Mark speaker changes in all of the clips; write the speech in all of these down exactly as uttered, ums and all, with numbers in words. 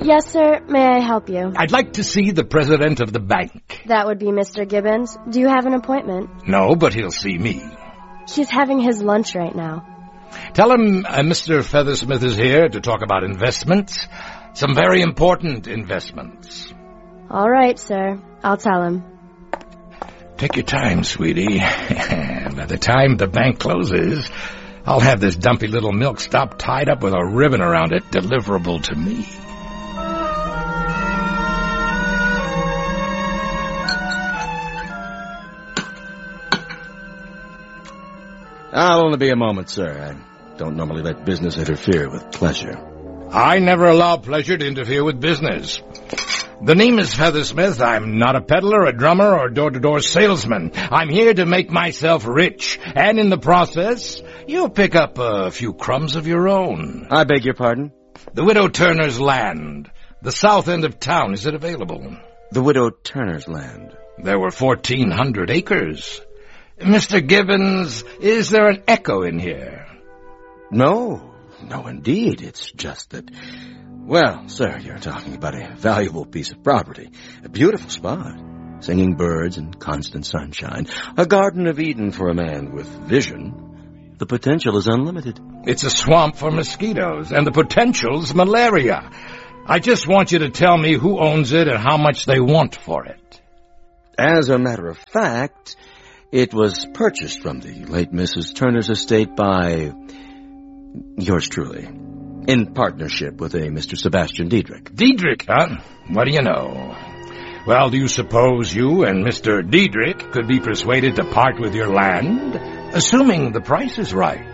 Speaker 1: Yes, sir. May I help you?
Speaker 2: I'd like to see the president of the bank.
Speaker 1: That would be Mister Gibbons. Do you have an appointment?
Speaker 2: No, but he'll see me.
Speaker 1: He's having his lunch right now.
Speaker 2: Tell him uh, Mister Feathersmith is here to talk about investments. Some very important investments.
Speaker 1: All right, sir. I'll tell him.
Speaker 2: Take your time, sweetie. By the time the bank closes, I'll have this dumpy little milk stop tied up with a ribbon around it, deliverable to me.
Speaker 3: I'll only be a moment, sir. I don't normally let business interfere with pleasure.
Speaker 2: I never allow pleasure to interfere with business. The name is Feathersmith. I'm not a peddler, a drummer, or door-to-door salesman. I'm here to make myself rich, and in the process, you'll pick up a few crumbs of your own.
Speaker 3: I beg your pardon?
Speaker 2: The Widow Turner's land. The south end of town. Is it available?
Speaker 3: The Widow Turner's land.
Speaker 2: There were fourteen hundred acres. Mister Gibbons, is there an echo in here?
Speaker 3: No, no indeed. It's just that... Well, sir, you're talking about a valuable piece of property. A beautiful spot. Singing birds and constant sunshine. A Garden of Eden for a man with vision. The potential is unlimited.
Speaker 2: It's a swamp for mosquitoes, and the potential's malaria. I just want you to tell me who owns it and how much they want for it.
Speaker 3: As a matter of fact, it was purchased from the late Missus Turner's estate by yours truly, in partnership with a Mister Sebastian Diedrich.
Speaker 2: Diedrich, huh? What do you know? Well, do you suppose you and Mister Diedrich could be persuaded to part with your land, assuming the price is right?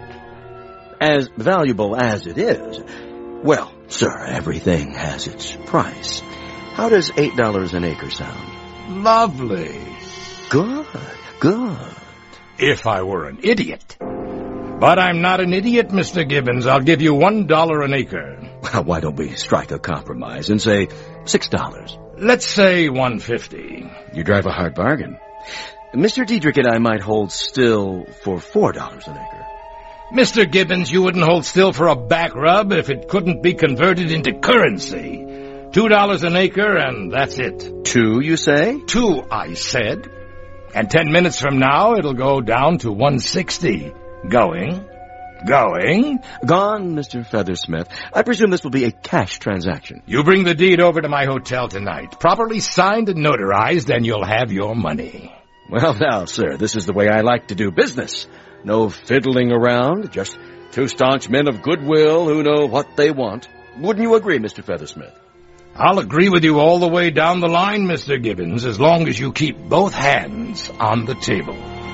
Speaker 3: As valuable as it is, well, sir, everything has its price. How does eight dollars an acre sound?
Speaker 2: Lovely.
Speaker 3: Good, good.
Speaker 2: If I were an idiot. But I'm not an idiot, Mister Gibbons. I'll give you one dollar an acre.
Speaker 3: Well, why don't we strike a compromise and say six dollars?
Speaker 2: Let's say one fifty.
Speaker 3: You drive a hard bargain. Mister Diedrich and I might hold still for four dollars an acre.
Speaker 2: Mister Gibbons, you wouldn't hold still for a back rub if it couldn't be converted into currency. Two dollars an acre, and that's it.
Speaker 3: Two, you say?
Speaker 2: Two, I said. And ten minutes from now, it'll go down to one sixty. Going. Going.
Speaker 3: Gone, Mister Feathersmith. I presume this will be a cash transaction.
Speaker 2: You bring the deed over to my hotel tonight. Properly signed and notarized, and you'll have your money.
Speaker 3: Well, now, sir, this is the way I like to do business. No fiddling around, just two staunch men of goodwill who know what they want. Wouldn't you agree, Mister Feathersmith?
Speaker 2: I'll agree with you all the way down the line, Mister Gibbons, as long as you keep both hands on the table.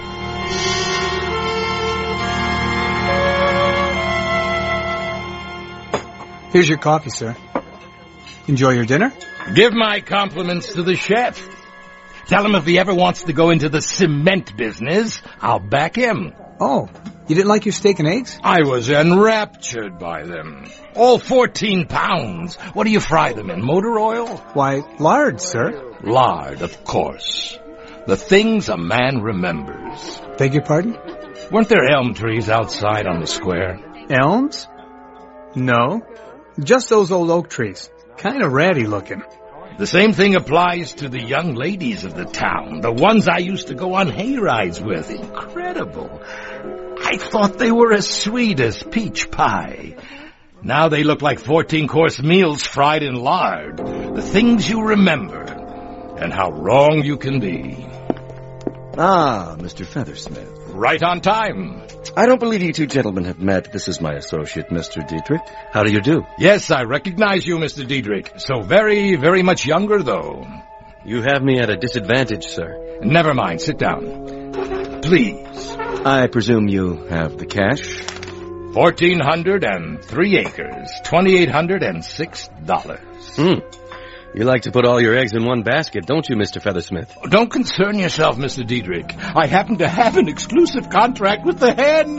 Speaker 4: Here's your coffee, sir. Enjoy your dinner?
Speaker 2: Give my compliments to the chef. Tell him if he ever wants to go into the cement business, I'll back him.
Speaker 4: Oh, you didn't like your steak and eggs?
Speaker 2: I was enraptured by them. All fourteen pounds. What do you fry them in, motor oil?
Speaker 4: Why, lard, sir.
Speaker 2: Lard, of course. The things a man remembers.
Speaker 4: Beg your pardon?
Speaker 2: Weren't there elm trees outside on the square?
Speaker 4: Elms? No. Just those old oak trees. Kind of ratty looking.
Speaker 2: The same thing applies to the young ladies of the town, the ones I used to go on hay rides with. Incredible. I thought they were as sweet as peach pie. Now they look like fourteen-course meals fried in lard. The things you remember, and how wrong you can be.
Speaker 3: Ah, Mister Feathersmith.
Speaker 2: Right on time.
Speaker 3: I don't believe you two gentlemen have met. This is my associate, Mister Diedrich. How do you do?
Speaker 2: Yes, I recognize you, Mister Diedrich. So very, very much younger, though.
Speaker 5: You have me at a disadvantage, sir.
Speaker 2: Never mind. Sit down. Please.
Speaker 3: I presume you have the cash?
Speaker 2: Fourteen hundred and three acres. Twenty-eight hundred and six dollars.
Speaker 5: Hmm. You like to put all your eggs in one basket, don't you, Mister Feathersmith?
Speaker 2: Don't concern yourself, Mister Diedrich. I happen to have an exclusive contract with the hen.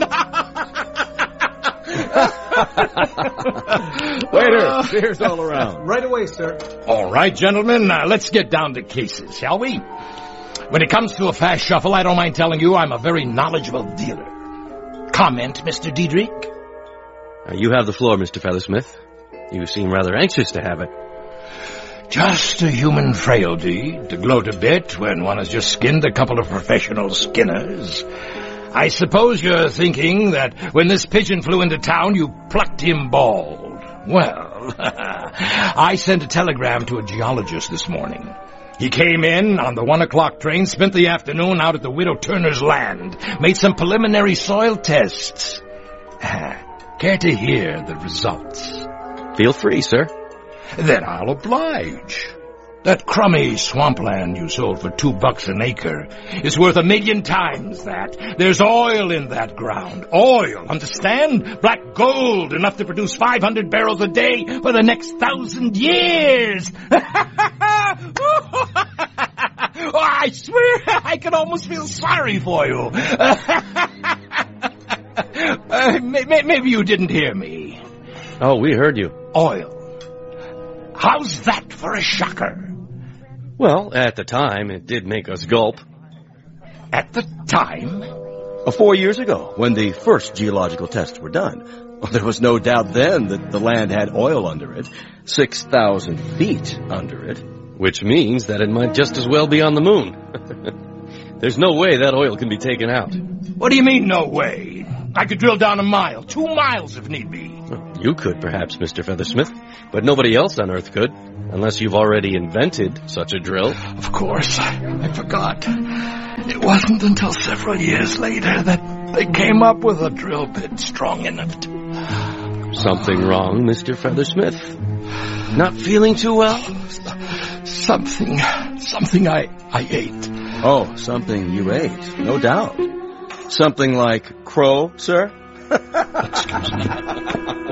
Speaker 3: Waiter, beer's all around.
Speaker 4: Right away, sir.
Speaker 2: All right, gentlemen, uh, let's get down to cases, shall we? When it comes to a fast shuffle, I don't mind telling you I'm a very knowledgeable dealer. Comment, Mister Diedrich?
Speaker 5: Uh, you have the floor, Mister Feathersmith. You seem rather anxious to have it.
Speaker 2: Just a human frailty to gloat a bit when one has just skinned a couple of professional skinners. I suppose you're thinking that when this pigeon flew into town, you plucked him bald. Well, I sent a telegram to a geologist this morning. He came in on the one o'clock train, spent the afternoon out at the Widow Turner's land, made some preliminary soil tests. Care to hear the results?
Speaker 5: Feel free, sir.
Speaker 2: Then I'll oblige. That crummy swampland you sold for two bucks an acre is worth a million times that. There's oil in that ground. Oil, understand? Black gold, enough to produce five hundred barrels a day for the next thousand years. Oh, I swear I can almost feel sorry for you. uh, may, may, maybe you didn't hear me.
Speaker 5: Oh, we heard you.
Speaker 2: Oil. How's that for a shocker?
Speaker 5: Well, at the time, it did make us gulp.
Speaker 2: At the time?
Speaker 3: Uh, Four years ago, when the first geological tests were done, well, there was no doubt then that the land had oil under it, six thousand feet under it.
Speaker 5: Which means that it might just as well be on the moon. There's no way that oil can be taken out.
Speaker 2: What do you mean, no way? I could drill down a mile, two miles if need be.
Speaker 5: You could, perhaps, Mister Feathersmith, but nobody else on Earth could, unless you've already invented such a drill.
Speaker 2: Of course, I, I forgot. It wasn't until several years later that they came up with a drill bit strong enough to...
Speaker 5: Something wrong, Mister Feathersmith? Not feeling too well?
Speaker 2: Something, something I, I ate.
Speaker 3: Oh, something you ate, no doubt. Something like crow, sir?
Speaker 2: Excuse me.